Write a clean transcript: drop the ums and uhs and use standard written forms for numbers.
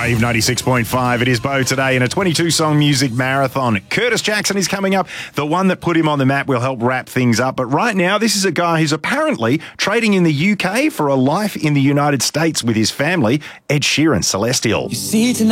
Wave 96.5. It is Bo today in a 22-song music marathon. Curtis Jackson is coming up. The one that put him on the map will help wrap things up. But right now, this is a guy who's apparently trading in the UK for a life in the United States with his family. Ed Sheeran, Celestial. You see tonight.